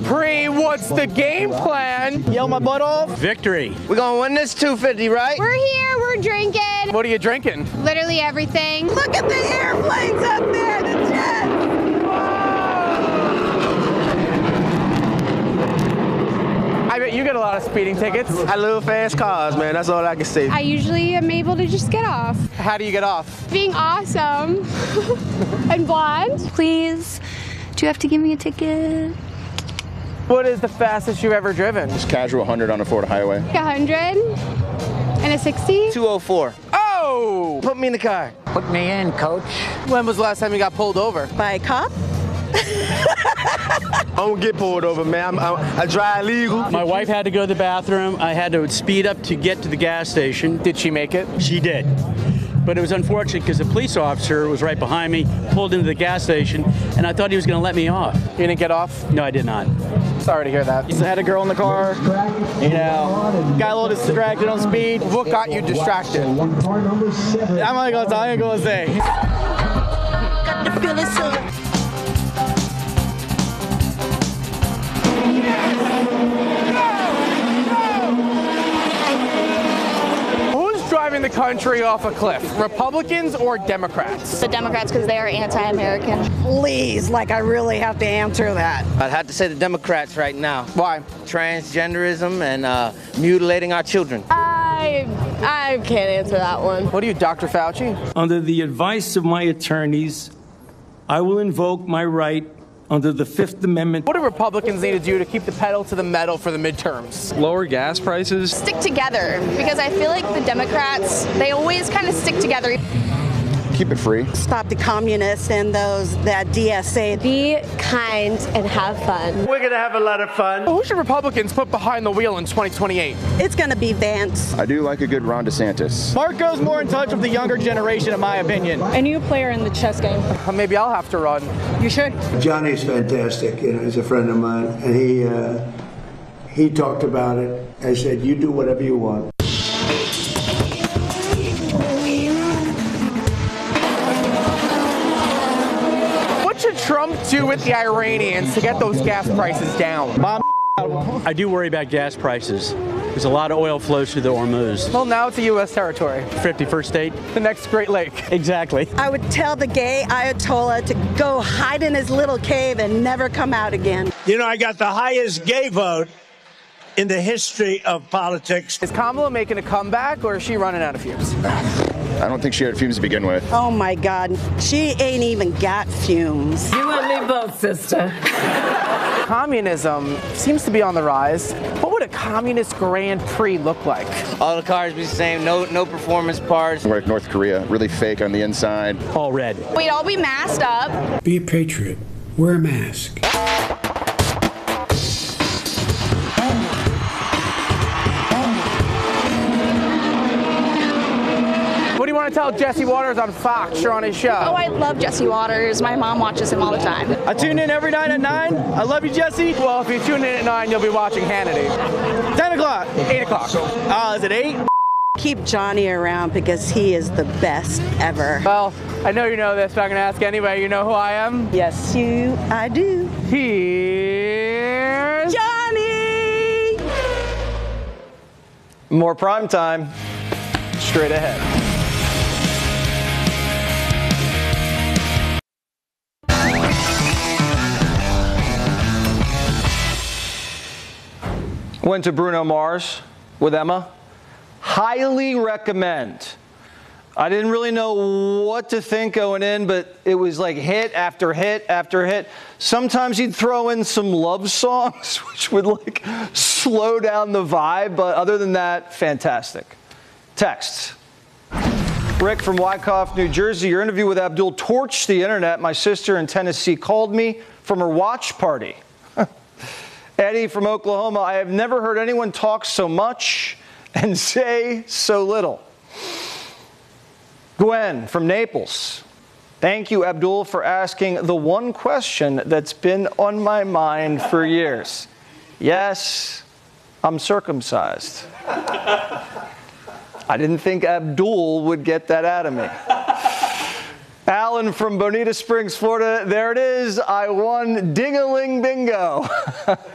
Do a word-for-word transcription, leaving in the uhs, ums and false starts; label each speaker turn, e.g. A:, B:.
A: Pre, what's the game plan?
B: Yell my butt off.
C: Victory.
B: We're gonna win this two fifty, right?
D: We're here, we're drinking.
A: What are you drinking?
D: Literally everything.
E: Look at the airplanes up there, the jets.
A: I bet you get a lot of speeding tickets.
B: I love fast cars, man. That's all I can say.
D: I usually am able to just get off.
A: How do you get off?
D: Being awesome and blonde.
F: Please, do you have to give me a ticket?
A: What is the fastest you've ever driven?
G: Just casual one hundred on the Florida highway.
D: Like a hundred and a sixty.
B: two oh four.
A: Oh!
B: Put me in the car.
C: Put me in, coach.
A: When was the last time you got pulled over?
E: By a cop?
B: I don't get pulled over, man. I'm, I'm, I drive legal.
C: My wife had to go to the bathroom. I had to speed up to get to the gas station.
A: Did she make it?
C: She did. But it was unfortunate because the police officer was right behind me, pulled into the gas station, and I thought he was going to let me off.
A: You didn't get off?
C: No, I did not.
A: Sorry to hear that.
B: I had a girl in the car, you know, got a little distracted on speed.
A: What got you distracted?
B: I'm not gonna, I ain't gonna say.
E: Got the feeling so.
A: Who's driving the country off a cliff? Republicans or Democrats?
F: The Democrats, because they are anti-American.
E: Please, like I really have to answer that.
B: I'd have to say the Democrats right now.
A: Why?
B: Transgenderism and uh, mutilating our children.
H: I, I can't answer that one.
A: What are you, Doctor Fauci?
I: Under the advice of my attorneys, I will invoke my right under the Fifth Amendment.
A: What do Republicans need to do to keep the pedal to the metal for the midterms?
J: Lower gas prices.
F: Stick together, because I feel like the Democrats, they always kind of stick together.
G: Keep it free.
E: Stop the communists and those that D S A.
H: Be kind and have fun.
B: We're gonna have a lot of fun.
A: Who should Republicans put behind the wheel in twenty twenty-eight?
E: It's gonna be Vance.
G: I do like a good Ron DeSantis.
B: Marco's more in touch with the younger generation, in my opinion.
H: A new player in the chess game.
A: Uh, Maybe I'll have to run.
H: You should.
K: Johnny's fantastic. You know, he's a friend of mine, and he uh, he talked about it. I said, "You do whatever you want."
A: What should Trump do with the Iranians to get those gas prices down?
C: I do worry about gas prices. There's a lot of oil flows through the Hormuz.
A: Well, now it's a U S territory.
C: fifty-first state.
A: The next Great Lake.
C: Exactly.
E: I would tell the gay Ayatollah to go hide in his little cave and never come out again.
K: You know, I got the highest gay vote in the history of politics.
A: Is Kamala making a comeback, or is she running out of fumes?
G: I don't think she had fumes to begin with.
E: Oh my God, she ain't even got fumes.
H: You and me both, sister.
A: Communism seems to be on the rise. What would a communist Grand Prix look like?
B: All the cars be the same, no no performance parts.
G: We're like North Korea, really fake on the inside.
C: All red.
F: We'd all be masked up.
K: Be a patriot. Wear a mask.
A: What do you want to tell Jesse Waters on Fox or on his show?
F: Oh, I love Jesse Waters. My mom watches him all the time.
B: I tune in every night at nine. I love you, Jesse.
A: Well, if you tune in at nine, you'll be watching Hannity.
B: ten o'clock.
A: eight o'clock.
B: Uh, is it eight?
E: Keep Johnny around because he is the best ever.
A: Well, I know you know this, but I'm going to ask anyway. You know who I am?
E: Yes, you, I do.
A: Here's
E: Johnny!
B: More prime time. Straight ahead. Went to Bruno Mars with Emma. Highly recommend. I didn't really know what to think going in, but it was like hit after hit after hit. Sometimes he'd throw in some love songs, which would like slow down the vibe, but other than that, fantastic. Text. Rick from Wyckoff, New Jersey. Your interview with Abdul torched the internet. My sister in Tennessee called me from her watch party. Eddie from Oklahoma. I have never heard anyone talk so much and say so little. Gwen from Naples. Thank you, Abdul, for asking the one question that's been on my mind for years. Yes, I'm circumcised. I didn't think Abdul would get that out of me. Alan from Bonita Springs, Florida. There it is. I won ding-a-ling bingo.